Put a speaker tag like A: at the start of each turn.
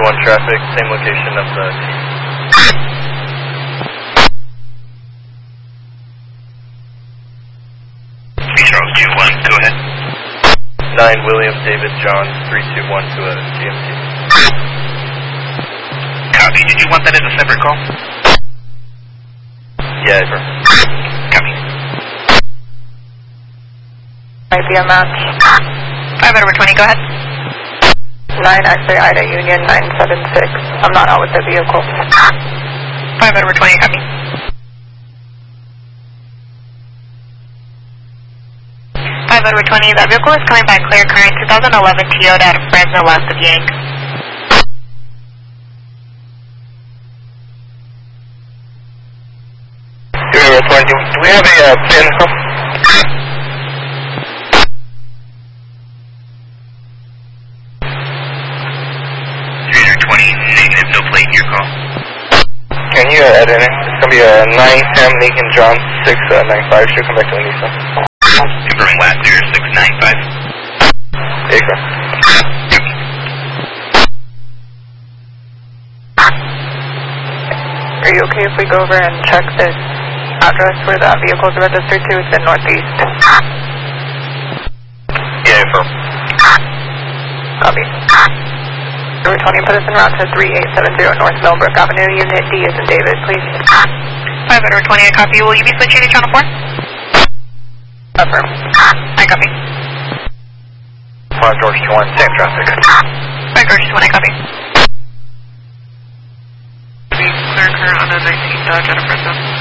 A: 321 traffic, same location of the T.
B: 3021, go ahead.
A: 9 William David John 321 to a GMT.
B: Copy. Did you want that as a separate call?
A: Yeah, affirm.
B: Copy.
C: Might be a match.
B: 5/20, go ahead.
C: 9 X-ray Ida Union 976. I'm not out with the vehicle.
B: 5/20, copy. 5/20, that vehicle is coming by clear current 2011 Toyota out of Fresno west of Yang.
A: Do we have a pin?
B: 320, negative, no plate in your call.
A: Can you add in it? It's going to be a 9 Sam Lincoln John 695. Should come back to Lisa.
B: Confirming last 0695.
A: Acre.
C: Are you okay if we go over and check this address where that vehicle is registered to? It's in Northeast.
A: Yeah, affirm.
C: Copy. Number 20, put us en route to 3870 North Millbrook Avenue, Unit D as in David, please.
B: 5/20, I copy. Will you be switching to channel 4?
C: Affirm.
B: I copy.
A: 5 George 21, same traffic.
B: 5 George 21, I copy. Be clear current on a 19 Dodge out of Fresno.